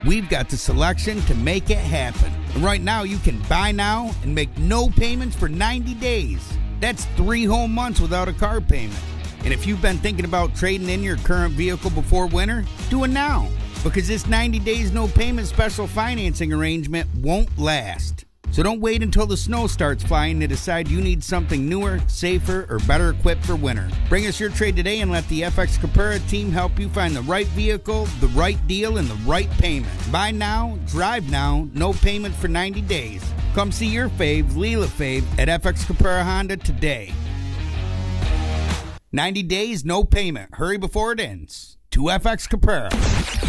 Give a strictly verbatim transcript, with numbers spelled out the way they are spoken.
We've got the selection to make it happen. And right now, you can buy now and make no payments for ninety days. That's three whole months without a car payment. And if you've been thinking about trading in your current vehicle before winter, do it now. Because this ninety days no payment special financing arrangement won't last. So don't wait until the snow starts flying to decide you need something newer, safer, or better equipped for winter. Bring us your trade today and let the F X Capura team help you find the right vehicle, the right deal, and the right payment. Buy now, drive now, no payment for ninety days. Come see your fave, Leela fave, at F X Capura Honda today. ninety days, no payment. Hurry before it ends. To F X Capura.